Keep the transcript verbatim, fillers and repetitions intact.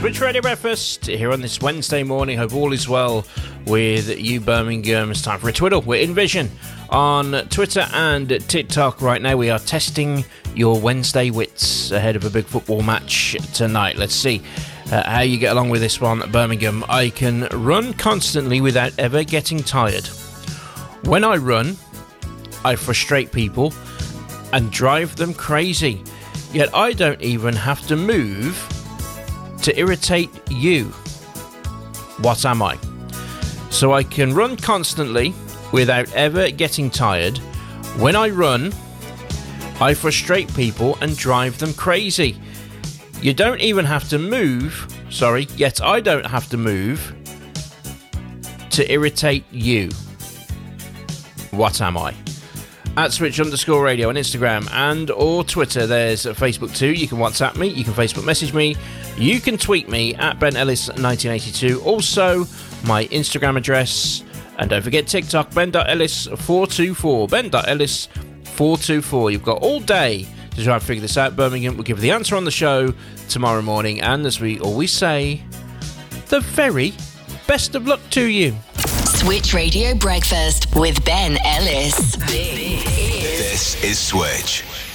Switch Radio Breakfast here on this Wednesday morning. Hope all is well with you, Birmingham. It's time for a twiddle. We're in Vision on Twitter and TikTok right now. We are testing your Wednesday wits ahead of a big football match tonight. Let's see uh, how you get along with this one, Birmingham. I can run constantly without ever getting tired. When I run, I frustrate people and drive them crazy. Yet I don't even have to move to irritate you. What am I? So I can run constantly without ever getting tired. When I run, I frustrate people and drive them crazy. You don't even have to move, sorry, yet I don't have to move to irritate you. What am I? At Switch underscore radio on Instagram and or Twitter. There's Facebook too. You can WhatsApp me. You can Facebook message me. You can tweet me at Ben Ellis nineteen eighty-two. Also, my Instagram address. And don't forget TikTok, Ben dot Ellis four two four. Ben dot Ellis four two four. You've got all day to try and figure this out. Birmingham will give the answer on the show tomorrow morning. And as we always say, the very best of luck to you. Switch Radio Breakfast with Ben Ellis. This is Switch.